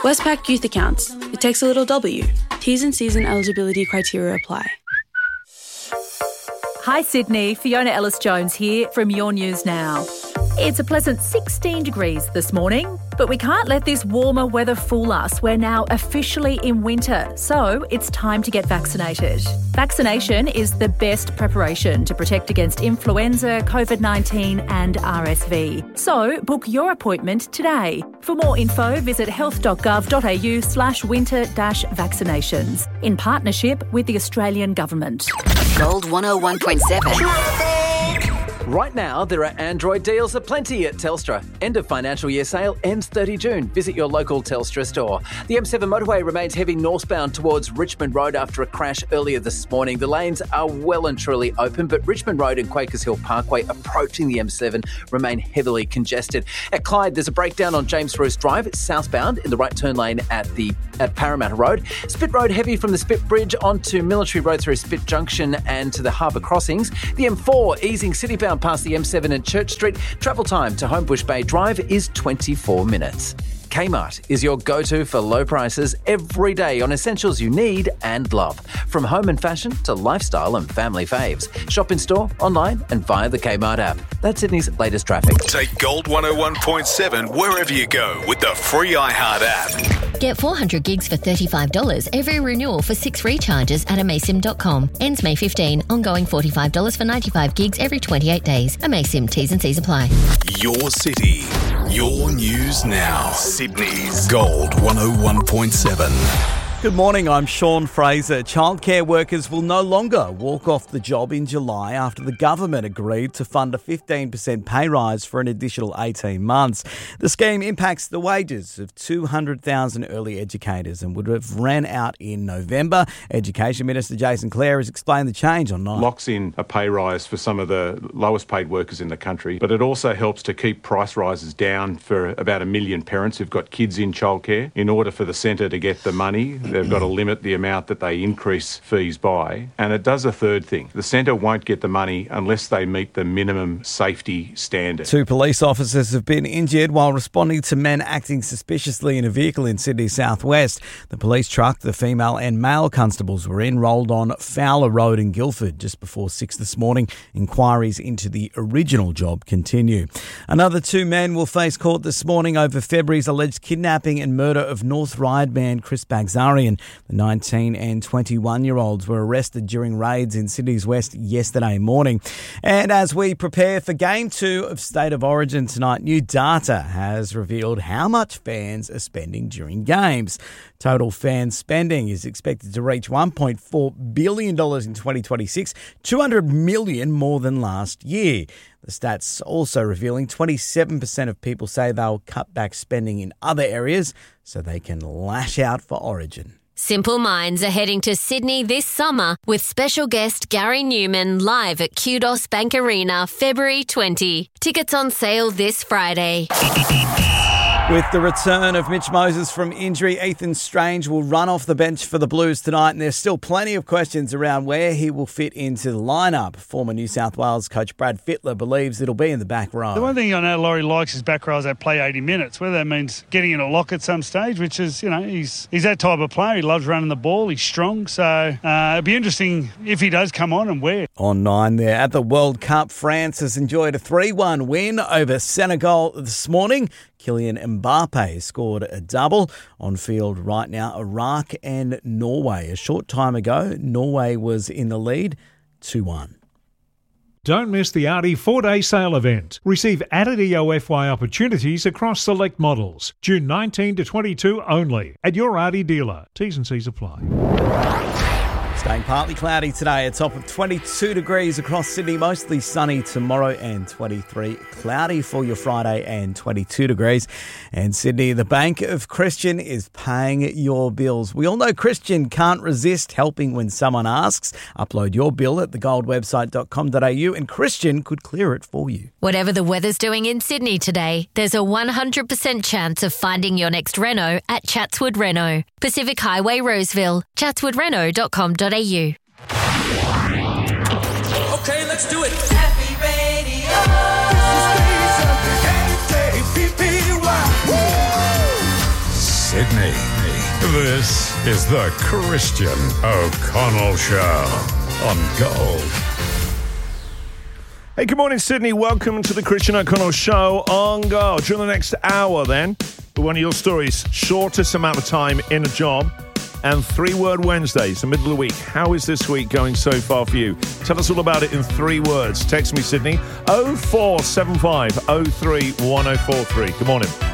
Westpac Youth Accounts. It takes a little W. T's and C's and eligibility criteria apply. Hi Sydney, Fiona Ellis-Jones here from Your News Now. It's a pleasant 16 degrees this morning, but we can't let this warmer weather fool us. We're now officially in winter, so it's time to get vaccinated. Vaccination is the best preparation to protect against influenza, COVID-19 and RSV. So book your appointment today. For more info, visit health.gov.au/winter-vaccinations in partnership with the Australian Government. Gold 101.7. Right now, there are Android deals aplenty at Telstra. End of financial year sale ends 30 June. Visit your local Telstra store. The M7 motorway remains heavy northbound towards Richmond Road after a crash earlier this morning. The lanes are well and truly open, but Richmond Road and Quakers Hill Parkway approaching the M7 remain heavily congested. At Clyde, there's a breakdown on James Roos Drive. It's southbound in the right turn lane at Parramatta Road. Spit Road heavy from the Spit Bridge onto Military Road through Spit Junction and to the Harbour Crossings. The M4 easing citybound past the M7 and Church Street. Travel time to Homebush Bay Drive is 24 minutes. Kmart is your go-to for low prices every day on essentials you need and love. From home and fashion to lifestyle and family faves. Shop in store, online and via the Kmart app. That's Sydney's latest traffic. Take Gold 101.7 wherever you go with the free iHeart app. Get 400 gigs for $35 every renewal for 6 recharges at amaysim.com. Ends May 15. Ongoing $45 for 95 gigs every 28 days. Amaysim. T's and C's apply. Your city. Your news now. Sydney's Gold 101.7. Good morning, I'm Sean Fraser. Childcare workers will no longer walk off the job in July after the government agreed to fund a 15% pay rise for an additional 18 months. The scheme impacts the wages of 200,000 early educators and would have ran out in November. Education Minister Jason Clare has explained the change on 9. Locks in a pay rise for some of the lowest paid workers in the country, but it also helps to keep price rises down for about 1 million parents who've got kids in childcare. In order for the centre to get the money, they've got to limit the amount that they increase fees by. And it does a third thing. The centre won't get the money unless they meet the minimum safety standard. 2 police officers have been injured while responding to men acting suspiciously in a vehicle in Sydney's southwest. The police truck the female and male constables were in rolled on Fowler Road in Guildford just before 6 this morning. Inquiries into the original job continue. Another 2 men will face court this morning over February's alleged kidnapping and murder of North Ryde man Chris Bagzarian. The 19 and 21-year-olds were arrested during raids in Sydney's west yesterday morning. And as we prepare for Game 2 of State of Origin tonight, new data has revealed how much fans are spending during games. Total fan spending is expected to reach $1.4 billion in 2026, $200 million more than last year. The stats also revealing 27% of people say they'll cut back spending in other areas so they can lash out for Origin. Simple Minds are heading to Sydney this summer with special guest Gary Newman live at Kudos Bank Arena, February 20. Tickets on sale this Friday. With the return of Mitch Moses from injury, Ethan Strange will run off the bench for the Blues tonight, and there's still plenty of questions around where he will fit into the lineup. Former New South Wales coach Brad Fittler believes it'll be in the back row. The one thing I know Laurie likes is back rows that play 80 minutes, whether that means getting in a lock at some stage, which is, he's that type of player. He loves running the ball. He's strong. So it'll be interesting if he does come on and where. On 9 there, at the World Cup, France has enjoyed a 3-1 win over Senegal this morning. Kylian Mbappe scored a double. On field right now, Iraq and Norway. A short time ago, Norway was in the lead, 2-1. Don't miss the Audi 4-day sale event. Receive added EOFY opportunities across select models. June 19 to 22 only. At your Audi dealer. T's and C's apply. Staying partly cloudy today, a top of 22 degrees across Sydney, mostly sunny tomorrow and 23 cloudy for your Friday and 22 degrees. And Sydney, the Bank of Christian is paying your bills. We all know Christian can't resist helping when someone asks. Upload your bill at thegoldwebsite.com.au and Christian could clear it for you. Whatever the weather's doing in Sydney today, there's a 100% chance of finding your next reno at Chatswood Reno. Pacific Highway, Roseville. chatswoodreno.com.au. Okay, let's do it. Happy Radio. This is Sydney. This is the Christian O'Connell Show on Gold. Hey, good morning, Sydney. Welcome to the Christian O'Connell Show on Gold. During the next hour, then, one of your stories, shortest amount of time in a job, and 3-word Wednesdays, the middle of the week. How is this week going so far for you? Tell us all about it in 3 words. Text me, Sydney, 0475 03 1043. Good morning.